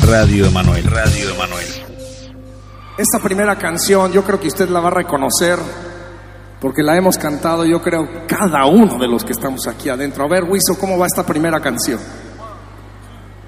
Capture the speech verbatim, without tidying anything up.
Radio Emanuel, Radio Emanuel. Esta primera canción yo creo que usted la va a reconocer porque la hemos cantado, yo creo, cada uno de los que estamos aquí adentro. A ver, Wiso, ¿cómo va esta primera canción?